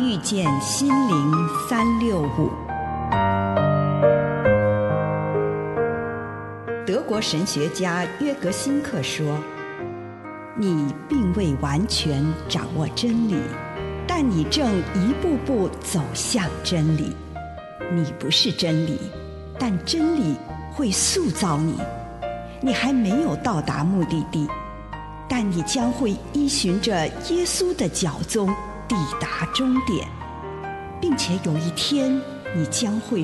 遇见心灵365。德国神学家约格辛克说，你并未完全掌握真理，但你正一步步走向真理。你不是真理，但真理会塑造你。你还没有到达目的地，但你将会依循着耶稣的脚踪抵达终点，并且有一天你将会